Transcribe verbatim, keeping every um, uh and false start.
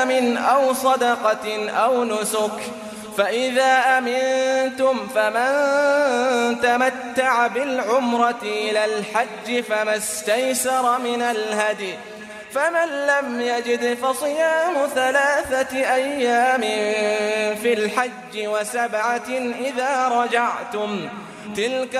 من أو صدقة أو نسك فإذا أمنتم فمن تمتع بالعمرة إلى الحج فما استيسر من الهدي فمن لم يجد فصيام ثلاثة أيام في الحج وسبعة إذا رجعتم تلك